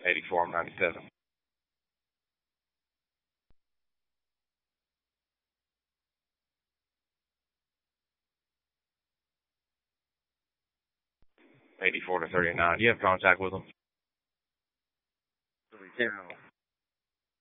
84, I'm 97. 84 to 39. Do you have contact with them? Billy Cow.